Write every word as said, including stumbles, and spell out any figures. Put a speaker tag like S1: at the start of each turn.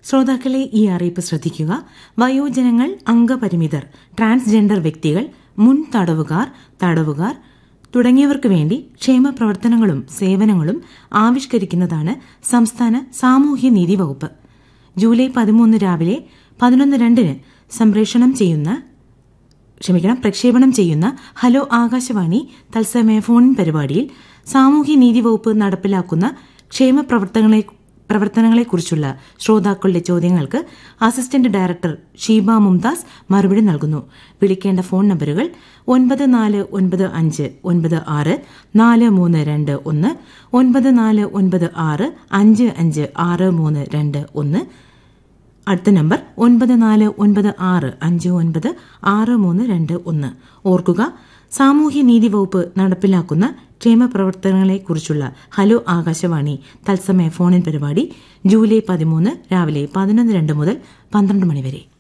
S1: ശ്രോതാക്കളെ ഈ അറിയിപ്പ് ശ്രദ്ധിക്കുക. വയോജനങ്ങൾ, അംഗപരിമിതർ, ട്രാൻസ്ജെൻഡർ വ്യക്തികൾ, മുൻ തടവുകാർ, തടവുകാർ തുടങ്ങിയവർക്ക് വേണ്ടി ക്ഷേമ പ്രവർത്തനങ്ങളും സേവനങ്ങളും ആവിഷ്കരിക്കുന്നതാണ് സംസ്ഥാന സാമൂഹ്യനീതി വകുപ്പ്. ജൂലൈ പതിമൂന്ന് രാവിലെ പതിനൊന്ന് രണ്ടിന് സംപ്രേഷണം ചെയ്യുന്ന ക്ഷമിക്കണം പ്രക്ഷേപണം ചെയ്യുന്ന ഹലോ ആകാശവാണി തത്സമയ ഫോൺ പരിപാടിയിൽ സാമൂഹ്യനീതി വകുപ്പ് നടപ്പിലാക്കുന്ന ക്ഷേമ പ്രവർത്തനങ്ങളെ പ്രവർത്തനങ്ങളെക്കുറിച്ചുള്ള ശ്രോതാക്കളുടെ ചോദ്യങ്ങൾക്ക് അസിസ്റ്റന്റ് ഡയറക്ടർ ഷീബ മുംതാസ് മറുപടി നൽകുന്നു. വിളിക്കേണ്ട ഫോൺ നമ്പറുകൾ ഒൻപത് നാല് ഒൻപത് അഞ്ച് ഒൻപത് ആറ് നാല് മൂന്ന് രണ്ട് ഒന്ന്, ഒൻപത് നാല് ഒൻപത് ആറ് അഞ്ച് അഞ്ച് ആറ് മൂന്ന് രണ്ട് ഒന്ന്. അടുത്ത നമ്പർ ഒൻപത് നാല് ഒൻപത് ആറ് അഞ്ച് ഒൻപത് ആറ് മൂന്ന് രണ്ട് ഒന്ന്. ഓർക്കുക, സാമൂഹ്യനീതി വകുപ്പ് നടപ്പിലാക്കുന്ന ക്ഷേമ പ്രവർത്തനങ്ങളെക്കുറിച്ചുള്ള ഹലോ ആകാശവാണി തത്സമയ ഫോണിൻ പരിപാടി ജൂലൈ പതിമൂന്ന് രാവിലെ പതിനൊന്ന് രണ്ട് മുതൽ പന്ത്രണ്ട് മണിവരെ.